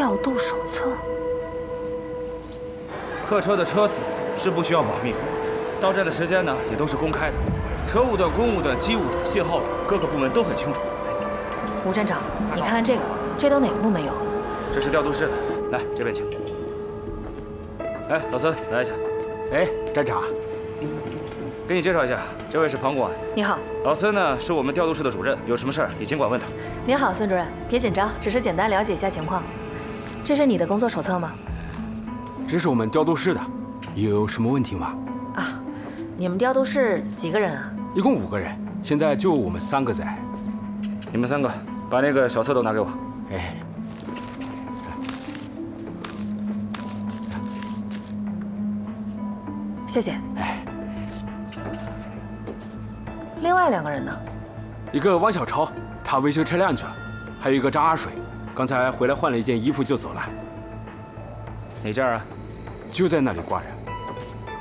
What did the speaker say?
调度手册。 客车的车次是不需要保密的，到站的时间呢也都是公开的，车务段、公务段、机务段、信号段各个部门都很清楚。 吴站长，你看看这个，这都哪个部门有？ 这是调度室的，来这边请。哎，老孙，来一下。 哎，站长， 给你介绍一下，这位是庞管。 你好， 老孙呢是我们调度室的主任，有什么事儿你尽管问他。 你好，孙主任，别紧张，只是简单了解一下情况。这是你的工作手册吗？ 这是我们调度室的，有什么问题吗？ 啊，你们调度室几个人啊？ 一共5个人，现在就我们3个在。 你们3个把那个小册都拿给我。 哎， 谢谢。 哎， 另外2个人呢？ 一个汪小超，他维修车辆去了；还有一个张阿水，刚才回来换了一件衣服就走了。 哪件啊？ 就在那里挂着。